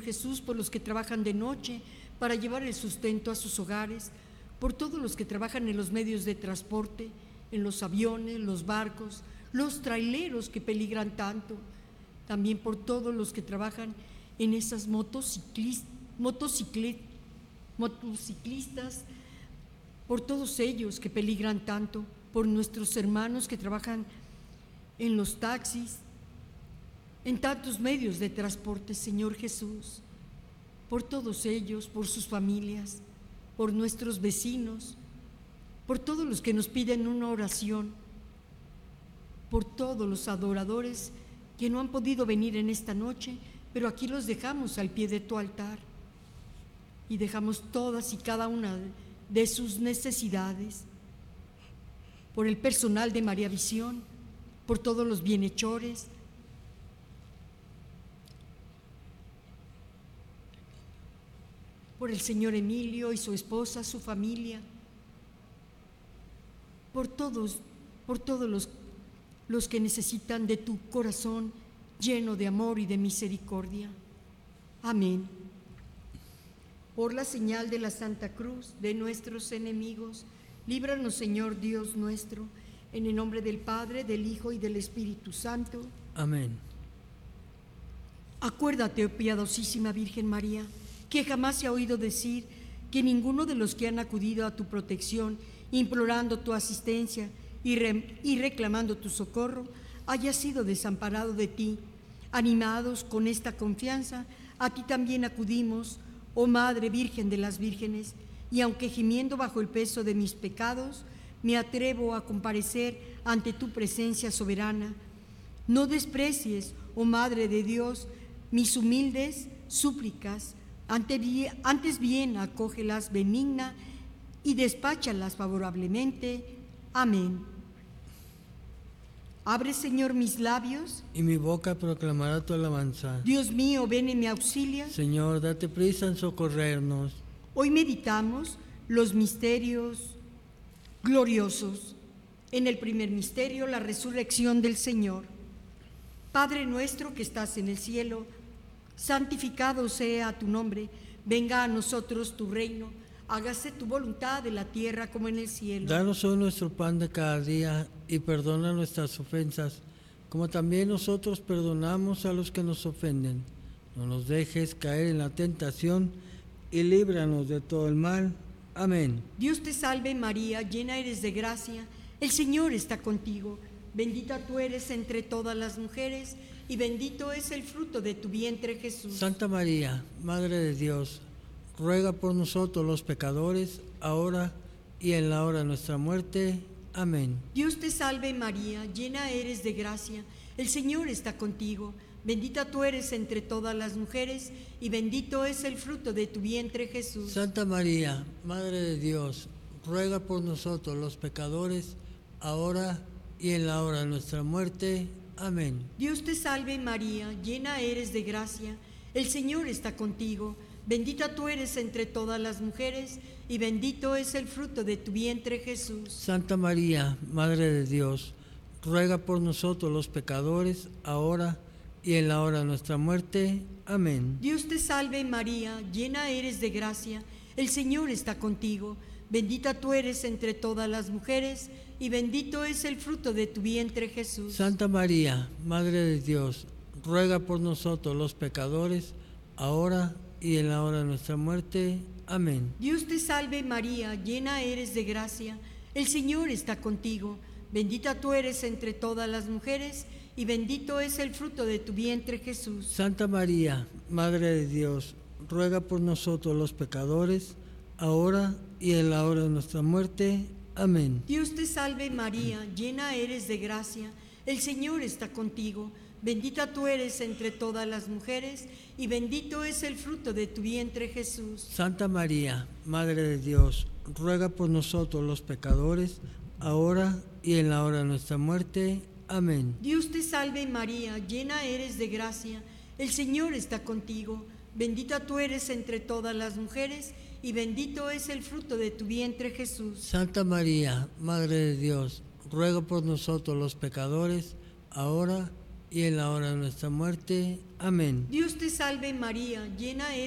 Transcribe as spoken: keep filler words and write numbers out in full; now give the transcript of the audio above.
Jesús, por los que trabajan de noche para llevar el sustento a sus hogares, por todos los que trabajan en los medios de transporte, en los aviones, los barcos, los traileros que peligran tanto, también por todos los que trabajan en esas motociclis, motociclet, motociclistas, por todos ellos que peligran tanto, por nuestros hermanos que trabajan en los taxis, en tantos medios de transporte, Señor Jesús, por todos ellos, por sus familias, por nuestros vecinos, por todos los que nos piden una oración, por todos los adoradores que no han podido venir en esta noche, pero aquí los dejamos al pie de tu altar y dejamos todas y cada una de sus necesidades, por el personal de María Visión, por todos los bienhechores, por el señor Emilio y su esposa, su familia, por todos, por todos los, los que necesitan de tu corazón lleno de amor y de misericordia. Amén. Por la señal de la Santa Cruz de nuestros enemigos, líbranos, Señor Dios nuestro, en el nombre del Padre, del Hijo y del Espíritu Santo. Amén. Acuérdate, oh piadosísima Virgen María, que jamás se ha oído decir que ninguno de los que han acudido a tu protección, implorando tu asistencia y, re, y reclamando tu socorro, haya sido desamparado de ti. Animados con esta confianza, a ti también acudimos, oh Madre Virgen de las Vírgenes, y aunque gimiendo bajo el peso de mis pecados, me atrevo a comparecer ante tu presencia soberana. No desprecies, oh Madre de Dios, mis humildes súplicas, antes bien acógelas benigna y despáchalas favorablemente. Amén. Abre, Señor, mis labios, y mi boca proclamará tu alabanza. Dios mío, ven en mi auxilio. Señor, date prisa en socorrernos. Hoy meditamos los misterios gloriosos. En el primer misterio, la resurrección del Señor. Padre nuestro que estás en el cielo, santificado sea tu nombre, venga a nosotros tu reino, hágase tu voluntad en la tierra como en el cielo. Danos hoy nuestro pan de cada día y perdona nuestras ofensas, como también nosotros perdonamos a los que nos ofenden. No nos dejes caer en la tentación y líbranos de todo el mal. Amén. Dios te salve María, llena eres de gracia, el Señor está contigo. Bendita tú eres entre todas las mujeres, y bendito es el fruto de tu vientre, Jesús. Santa María, Madre de Dios, ruega por nosotros los pecadores, ahora y en la hora de nuestra muerte. Amén. Dios te salve María, llena eres de gracia, el Señor está contigo. Bendita tú eres entre todas las mujeres, y bendito es el fruto de tu vientre, Jesús. Santa María, Madre de Dios, ruega por nosotros los pecadores, ahora y en la hora de nuestra muerte. Amén. Dios te salve María, llena eres de gracia, el Señor está contigo. Bendita tú eres entre todas las mujeres, y bendito es el fruto de tu vientre, Jesús. Santa María, Madre de Dios, ruega por nosotros los pecadores, ahora y en la hora de nuestra muerte. Amén. Dios te salve María, llena eres de gracia, el Señor está contigo. Bendita tú eres entre todas las mujeres, y bendito es el fruto de tu vientre, Jesús. Santa María, Madre de Dios, ruega por nosotros los pecadores, ahora y en la hora de nuestra muerte. Amén. Dios te salve María, llena eres de gracia, el Señor está contigo. Bendita tú eres entre todas las mujeres, y bendito es el fruto de tu vientre, Jesús. Santa María, Madre de Dios, ruega por nosotros los pecadores, ahora y en la hora de nuestra muerte. Amén. Dios te salve María, llena eres de gracia, el Señor está contigo. Bendita tú eres entre todas las mujeres, y bendito es el fruto de tu vientre, Jesús. Santa María, Madre de Dios, ruega por nosotros los pecadores, ahora y en la hora de nuestra muerte. Amén. Dios te salve María, llena eres de gracia, el Señor está contigo. Bendita tú eres entre todas las mujeres, y bendito es el fruto de tu vientre, Jesús. Santa María, Madre de Dios, ruega por nosotros los pecadores, ahora y en la hora de nuestra muerte. Amén. Dios te salve María, llena eres